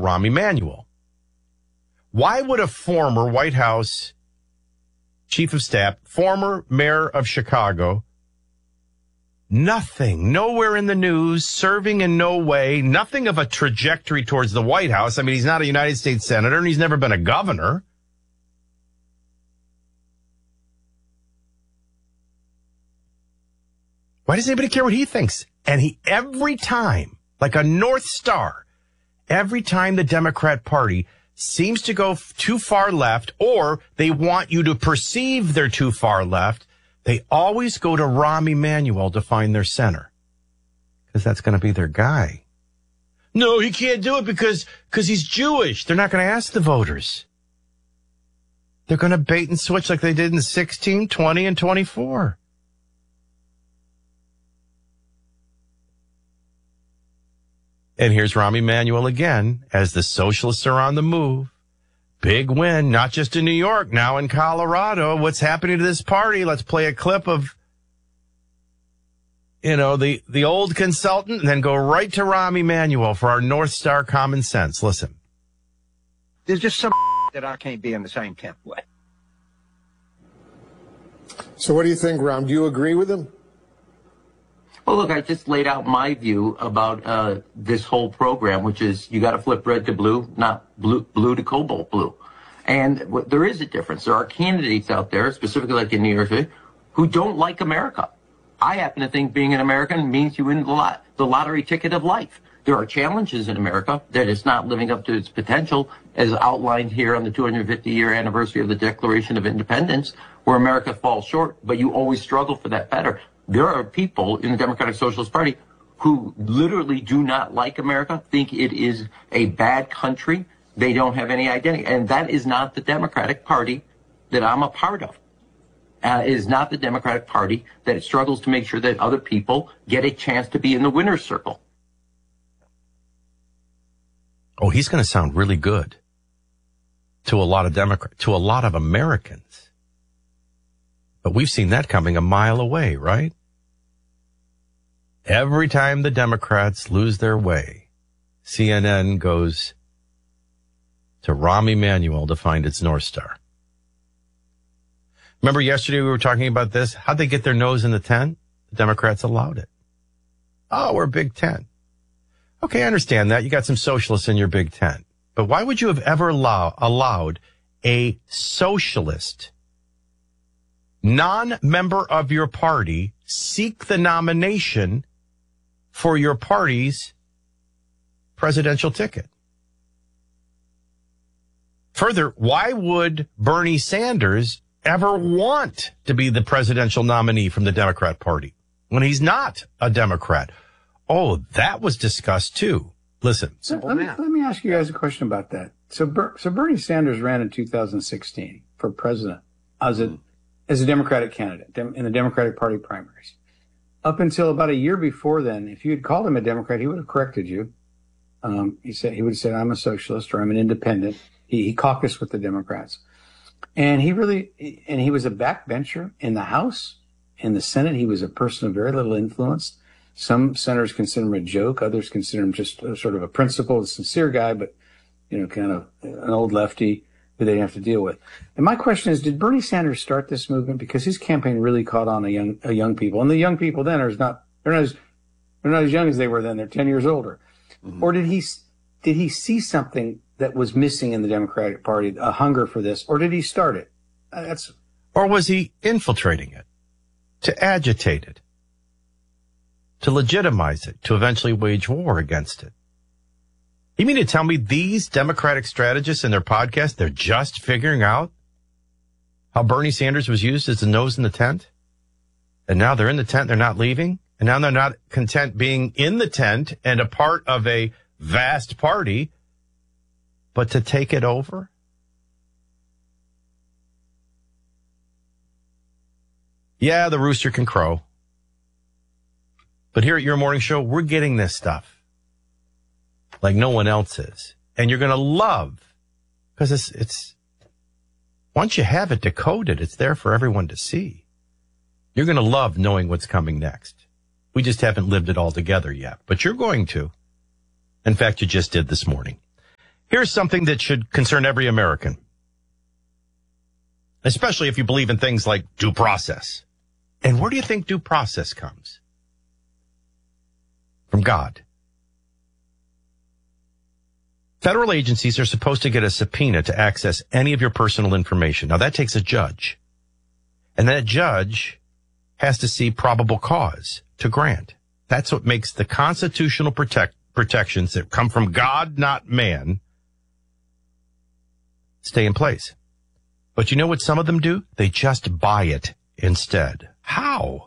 Rahm Emanuel. Why would a former White House chief of staff, former mayor of Chicago, nothing, nowhere in the news, serving in no way, nothing of a trajectory towards the White House. I mean, he's not a United States senator and he's never been a governor. Why does anybody care what he thinks? And he, every time, like a North Star, every time the Democrat Party seems to go too far left, or they want you to perceive they're too far left, they always go to Rahm Emanuel to find their center. Because that's going to be their guy. No, he can't do it because he's Jewish. They're not going to ask the voters. They're going to bait and switch like they did in 16, 20, and 24. And here's Rahm Emanuel again, as the socialists are on the move. Big win, not just in New York, now in Colorado. What's happening to this party? Let's play a clip of, the old consultant, and then go right to Rahm Emanuel for our North Star common sense. Listen. There's just some that I can't be in the same tent with. So what do you think, Rahm? Do you agree with him? Well, look, I just laid out my view about this whole program, which is you got to flip red to blue, not blue to cobalt blue. And there is a difference. There are candidates out there, specifically like in New York City, who don't like America. I happen to think being an American means you win the lottery ticket of life. There are challenges in America that it's not living up to its potential, as outlined here on the 250-year anniversary of the Declaration of Independence, where America falls short, but you always struggle for that better. There are people in the Democratic Socialist Party who literally do not like America, think it is a bad country. They don't have any identity. And that is not the Democratic Party that I'm a part of. It is not the Democratic Party that struggles to make sure that other people get a chance to be in the winner's circle. Oh, he's going to sound really good to a lot of Democrats, to a lot of Americans. But we've seen that coming a mile away, right? Every time the Democrats lose their way, CNN goes to Rahm Emanuel to find its North Star. Remember yesterday we were talking about this? How'd they get their nose in the tent? The Democrats allowed it. Oh, we're Big Tent. Okay, I understand that. You got some socialists in your Big Tent. But why would you have ever allowed a socialist, non-member of your party, seek the nomination for your party's presidential ticket? Further, why would Bernie Sanders ever want to be the presidential nominee from the Democrat Party when he's not a Democrat? Oh, that was discussed too. Listen. So let me ask you guys a question about that. So Bernie Sanders ran in 2016 for president as a Democratic candidate in the Democratic Party primaries. Up until about a year before then, if you had called him a Democrat, he would have corrected you. He would have said, I'm a socialist or I'm an independent. He caucused with the Democrats. And he was a backbencher in the House. In the Senate, he was a person of very little influence. Some senators consider him a joke. Others consider him just sort of a principled, sincere guy, but, kind of an old lefty who they have to deal with. And my question is, did Bernie Sanders start this movement? Because his campaign really caught on a young people. And the young people then they're not as young as they were then. They're 10 years older. Mm-hmm. Or did he see something that was missing in the Democratic Party, a hunger for this, or did he start it? Or was he infiltrating it to agitate it, to legitimize it, to eventually wage war against it? You mean to tell me these Democratic strategists in their podcast, they're just figuring out how Bernie Sanders was used as the nose in the tent? And now they're in the tent, they're not leaving? And now they're not content being in the tent and a part of a vast party, but to take it over? Yeah, the rooster can crow. But here at Your Morning Show, we're getting this stuff like no one else is. And you're going to love, because it's once you have it decoded, it's there for everyone to see. You're going to love knowing what's coming next. We just haven't lived it all together yet, but you're going to. In fact, you just did this morning. Here's something that should concern every American, especially if you believe in things like due process. And where do you think due process comes? From God. Federal agencies are supposed to get a subpoena to access any of your personal information. Now, that takes a judge. And that judge has to see probable cause to grant. That's what makes the constitutional protections that come from God, not man, stay in place. But you know what some of them do? They just buy it instead. How?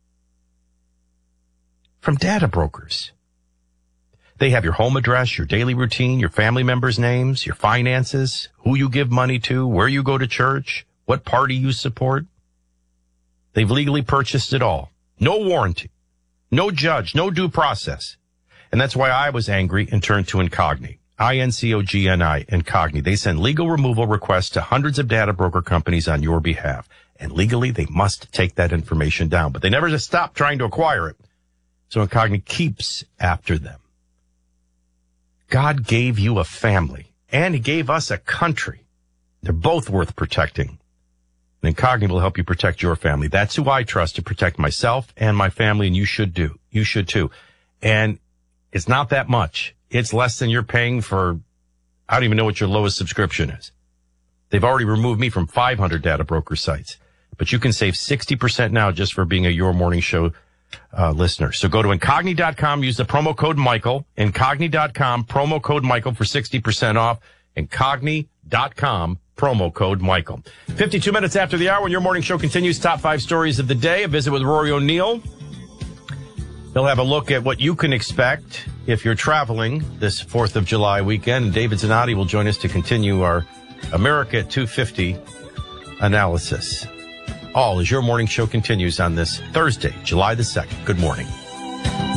From data brokers. They have your home address, your daily routine, your family members' names, your finances, who you give money to, where you go to church, what party you support. They've legally purchased it all. No warranty, no judge, no due process. And that's why I was angry and turned to Incogni. INCOGNI, Incogni. They send legal removal requests to hundreds of data broker companies on your behalf. And legally, they must take that information down. But they never just stop trying to acquire it. So Incogni keeps after them. God gave you a family, and he gave us a country. They're both worth protecting. And Incogni will help you protect your family. That's who I trust to protect myself and my family, and you should do. You should too. And it's not that much. It's less than you're paying for, I don't even know what your lowest subscription is. They've already removed me from 500 data broker sites. But you can save 60% now just for being a Your Morning Show listener. So go to Incogni.com, use the promo code Michael, Incogni.com, promo code Michael for 60% off, Incogni.com, promo code Michael. 52 minutes after the hour when Your Morning Show continues, top 5 stories of the day, a visit with Rory O'Neill. He'll have a look at what you can expect if you're traveling this 4th of July weekend. And David Zanotti will join us to continue our America at 250 analysis. All as Your Morning Show continues on this Thursday, July the 2nd. Good morning.